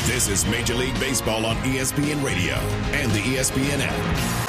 This is Major League Baseball on ESPN Radio and the ESPN app.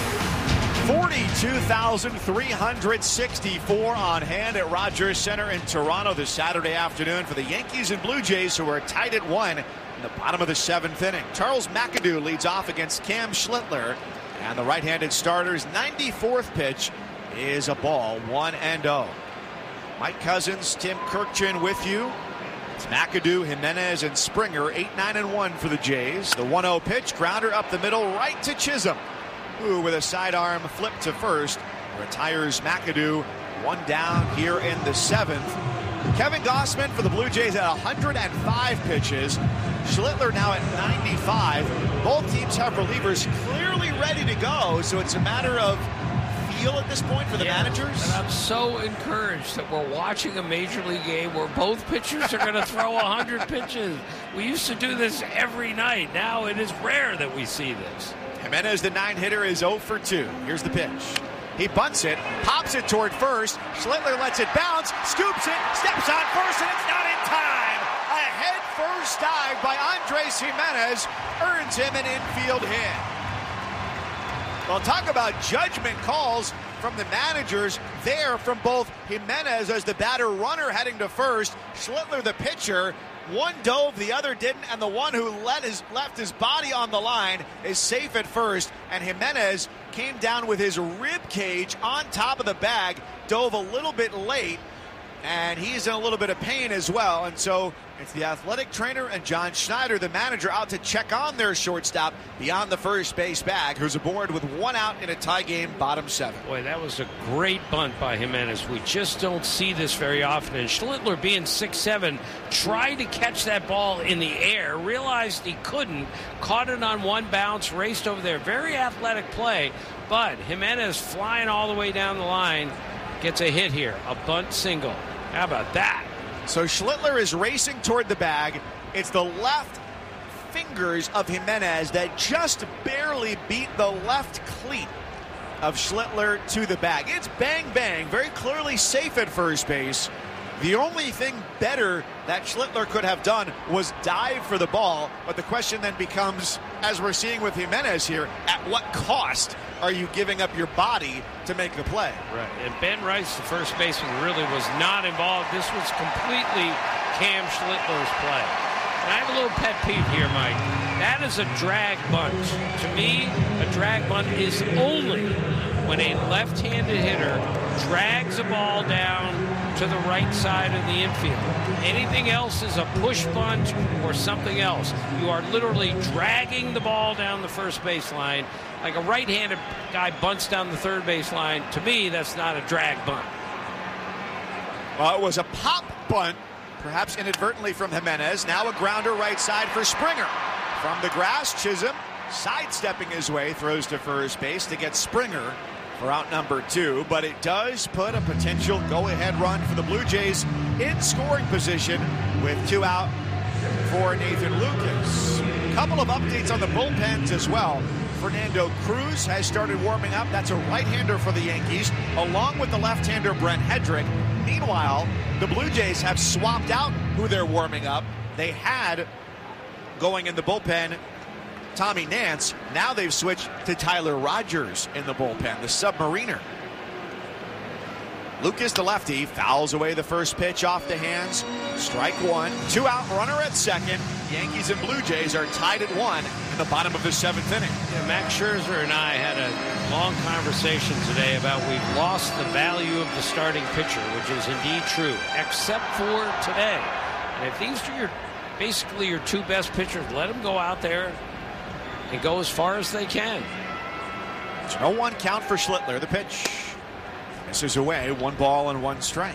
42,364 on hand at Rogers Center in Toronto this Saturday afternoon for the Yankees and Blue Jays, who are tied at 1 in the bottom of the 7th inning. Charles McAdoo leads off against Cam Schlittler, and the right-handed starter's 94th pitch is a ball, 1-0. Mike Cousins, Tim Kirkchin with you. It's McAdoo, Jimenez, and Springer, 8-9-1 for the Jays. The 1-0 pitch, grounder up the middle, right to Chisholm, who with a sidearm flip to first retires McAdoo. 1 down here in the 7th. Kevin Gausman for the Blue Jays at 105 pitches. Schlittler now at 95. Both teams have relievers clearly ready to go, so it's a matter of feel at this point for the managers. And I'm so encouraged that we're watching a major league game where both pitchers are going to throw 100 pitches. We used to do this every night. Now it is rare that we see this. Jimenez, the 9-hitter, is 0 for 2. Here's the pitch. He bunts it, pops it toward first. Schlittler lets it bounce, scoops it, steps on first, and it's not in time. A head-first dive by Andres Jimenez earns him an infield hit. Well, talk about judgment calls from the managers there from both Jimenez as the batter runner heading to first, Schlittler the pitcher. One dove, the other didn't, and the one who left his body on the line is safe at first, and Jimenez came down with his rib cage on top of the bag, dove a little bit late, and he's in a little bit of pain as well. And so it's the athletic trainer and John Schneider, the manager, out to check on their shortstop beyond the first base bag, who's aboard with 1 out in a tie game, bottom 7. Boy, that was a great bunt by Jimenez. We just don't see this very often. And Schlittler, being 6'7", tried to catch that ball in the air, realized he couldn't, caught it on one bounce, raced over there. Very athletic play, but Jimenez flying all the way down the line gets a hit here, a bunt single. How about that? So Schlittler is racing toward the bag. It's the left fingers of Jimenez that just barely beat the left cleat of Schlittler to the bag. It's bang, bang, very clearly safe at first base. The only thing better that Schlittler could have done was dive for the ball, but the question then becomes, as we're seeing with Jimenez here, at what cost are you giving up your body to make the play? Right, and Ben Rice, the first baseman, really was not involved. This was completely Cam Schlittler's play. And I have a little pet peeve here, Mike. That is a drag bunt. To me, a drag bunt is only when a left-handed hitter drags a ball down to the right side of the infield. Anything else is a push bunt or something else. You are literally dragging the ball down the first baseline. Like a right-handed guy bunts down the third baseline. To me, that's not a drag bunt. Well, it was a pop bunt, perhaps inadvertently from Jimenez. Now a grounder right side for Springer. From the grass, Chisholm sidestepping his way, throws to first base to get Springer for out number 2, but it does put a potential go-ahead run for the Blue Jays in scoring position with 2 out for Nathan Lucas. A couple of updates on the bullpens as well. Fernando Cruz has started warming up. That's a right-hander for the Yankees, along with the left-hander Brent Hedrick. Meanwhile, the Blue Jays have swapped out who they're warming up. They had going in the bullpen Tommy Nance. Now they've switched to Tyler Rogers in the bullpen, the submariner. Lucas, the lefty, fouls away the first pitch off the hands. Strike 1. 2 out, runner at second. Yankees and Blue Jays are tied at 1 in the bottom of the 7th inning. Yeah, Max Scherzer and I had a long conversation today about we've lost the value of the starting pitcher, which is indeed true, except for today. And if these are basically your 2 best pitchers, let them go out there and go as far as they can. It's 0-1 count for Schlittler. The pitch misses away. 1 ball and 1 strike.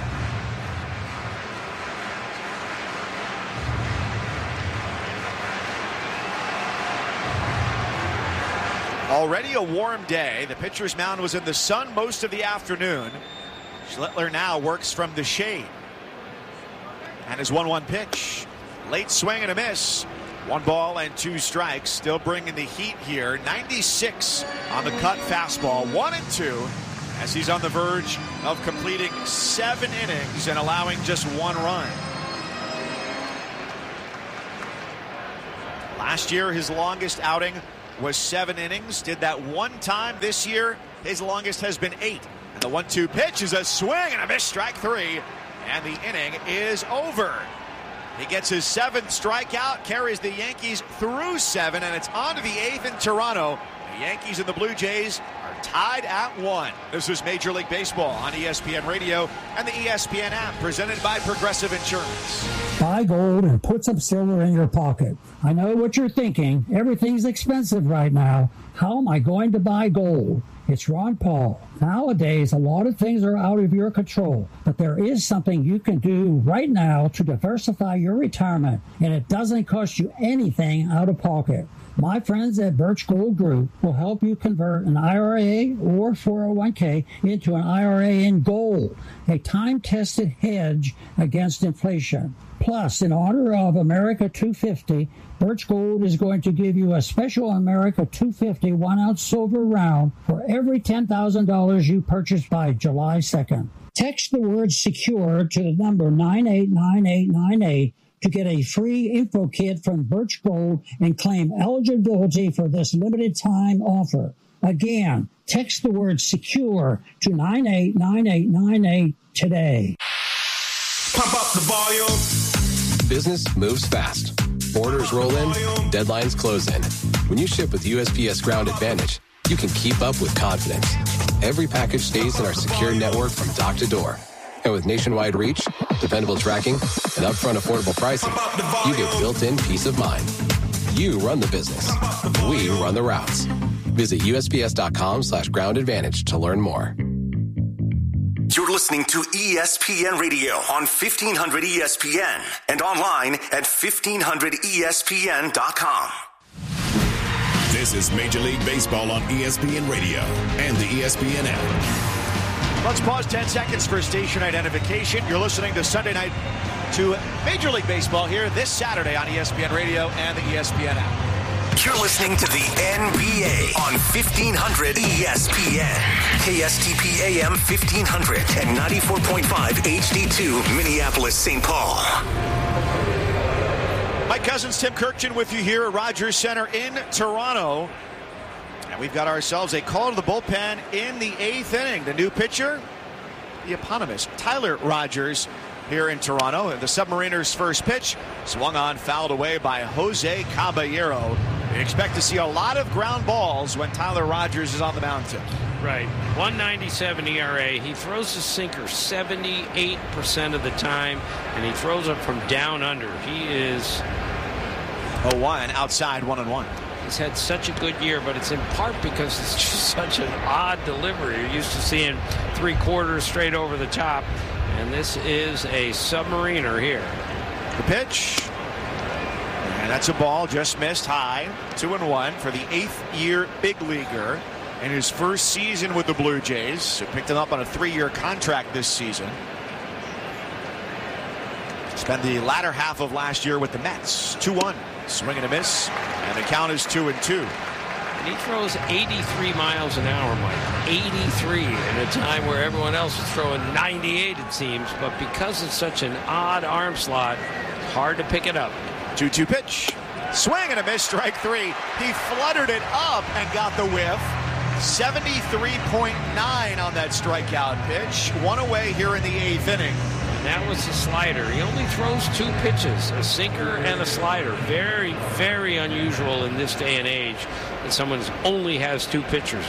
Already a warm day. The pitcher's mound was in the sun most of the afternoon. Schlittler now works from the shade. And his 1-1 pitch. Late swing and a miss. 1 ball and 2 strikes. Still bringing the heat here. 96 on the cut fastball. 1-2 as he's on the verge of completing 7 innings and allowing just 1 run. Last year, his longest outing was 7 innings. Did that one time this year. His longest has been 8. And the 1-2 pitch is a swing and a miss, strike 3. And the inning is over. He gets his 7th strikeout, carries the Yankees through 7, and it's on to the 8th in Toronto. The Yankees and the Blue Jays are tied at 1. This is Major League Baseball on ESPN Radio and the ESPN app, presented by Progressive Insurance. Buy gold and put some silver in your pocket. I know what you're thinking. Everything's expensive right now. How am I going to buy gold? It's Ron Paul. Nowadays, a lot of things are out of your control, but there is something you can do right now to diversify your retirement, and it doesn't cost you anything out of pocket. My friends at Birch Gold Group will help you convert an IRA or 401k into an IRA in gold, a time-tested hedge against inflation. Plus, in honor of America 250, Birch Gold is going to give you a special America 250 1-ounce silver round for every $10,000 you purchase by July 2nd. Text the word SECURE to the number 989898 to get a free info kit from Birch Gold and claim eligibility for this limited time offer. Again, text the word SECURE to 989898 today. Pump up the volume. Business moves fast. Orders roll in, deadlines close in. When you ship with USPS Ground Advantage, you can keep up with confidence. Every package stays in our secure network from dock to door. And with nationwide reach, dependable tracking, and upfront affordable pricing, you get built-in peace of mind. You run the business. We run the routes. Visit USPS.com/Ground Advantage to learn more. You're listening to ESPN Radio on 1500 ESPN and online at 1500ESPN.com. This is Major League Baseball on ESPN Radio and the ESPN app. Let's pause 10 seconds for station identification. You're listening to Sunday Night to Major League Baseball here this Saturday on ESPN Radio and the ESPN app. You're listening to the NBA on 1500 ESPN. KSTP AM 1500 and 94.5 HD2 Minneapolis, St. Paul. Mike Cousins, Tim Kirkjian with you here at Rogers Center in Toronto. And we've got ourselves a call to the bullpen in the 8th inning. The new pitcher, the eponymous Tyler Rogers here in Toronto. The Submariners' first pitch swung on, fouled away by Jose Caballero. We expect to see a lot of ground balls when Tyler Rogers is on the mound too. Right. 197 ERA. He throws the sinker 78% of the time, and he throws it from down under. He is 0-1 outside, 1-1. He's had such a good year, but it's in part because it's just such an odd delivery. You're used to seeing 3/4 straight over the top, and this is a Submariner here. The pitch. And that's a ball just missed high. 2-1 for the 8th year big leaguer in his first season with the Blue Jays. So picked him up on a 3-year contract this season. Spent the latter half of last year with the Mets. 2-1. Swing and a miss. And the count is 2-2. And he throws 83 miles an hour, Mike. 83 in a time where everyone else is throwing 98, it seems. But because it's such an odd arm slot, hard to pick it up. 2-2 pitch. Swing and a miss, strike 3. He fluttered it up and got the whiff. 73.9 on that strikeout pitch. One away here in the 8th inning. And that was the slider. He only throws 2 pitches, a sinker and a slider. Very, very unusual in this day and age that someone only has 2 pitches.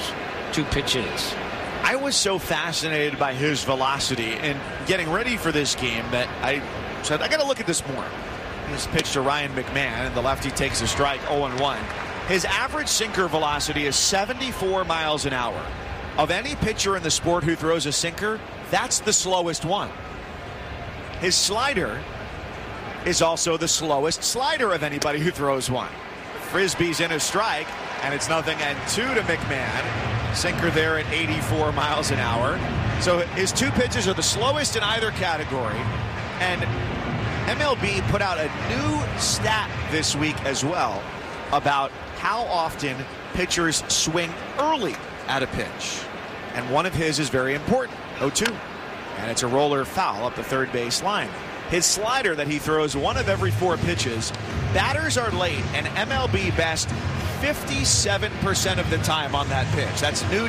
I was so fascinated by his velocity and getting ready for this game that I said, I got to look at this more. This pitch to Ryan McMahon, and the lefty takes a strike, 0-1. His average sinker velocity is 74 miles an hour. Of any pitcher in the sport who throws a sinker, that's the slowest one. His slider is also the slowest slider of anybody who throws one. Frisbee's in a strike, and it's 0-2 to McMahon. Sinker there at 84 miles an hour. So his 2 pitches are the slowest in either category. And MLB put out a new stat this week as well about how often pitchers swing early at a pitch. And one of his is very important, 0-2. And it's a roller foul up the third base line. His slider that he throws 1 of every 4 pitches. Batters are late, and MLB best 57% of the time on that pitch. That's new